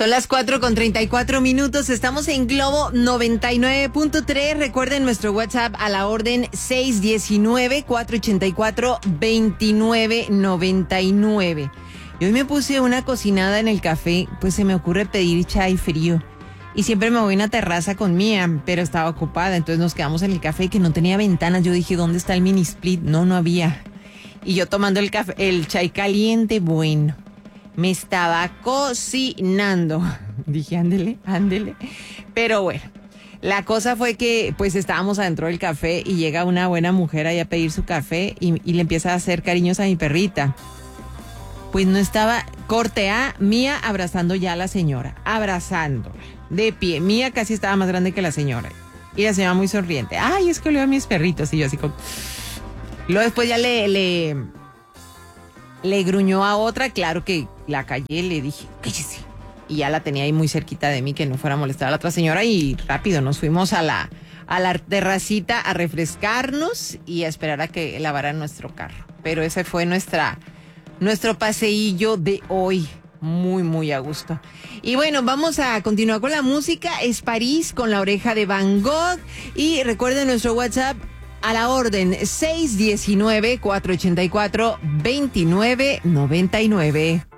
Son las 4:34. Estamos en Globo 99.3. Recuerden nuestro WhatsApp a la orden 619-484-2999. Y hoy me puse una cocinada en el café, pues se me ocurre pedir chai frío. Y siempre me voy a una terraza con Mía, pero estaba ocupada, entonces nos quedamos en el café que no tenía ventanas. Yo dije, ¿dónde está el mini split? No había. Y yo tomando el café, el chai caliente, bueno, me estaba cocinando. Dije, ándele. Pero bueno, la cosa fue que pues estábamos adentro del café y llega una buena mujer ahí a pedir su café y le empieza a hacer cariños a mi perrita. Pues no estaba, corte A, Mía abrazando ya a la señora, abrazándola, de pie. Mía casi estaba más grande que la señora. Y la señora muy sonriente. Ay, es que leo a mis perritos. Y yo así como... Luego después ya le gruñó a otra, claro que la callé, le dije, cállese. Y ya la tenía ahí muy cerquita de mí, que no fuera a molestar a la otra señora, y rápido nos fuimos a la terracita a refrescarnos y a esperar a que lavaran nuestro carro. Pero ese fue nuestro paseillo de hoy. Muy, muy a gusto. Y bueno, vamos a continuar con la música. Es París con La Oreja de Van Gogh. Y recuerden nuestro WhatsApp a la orden 619-484-2999.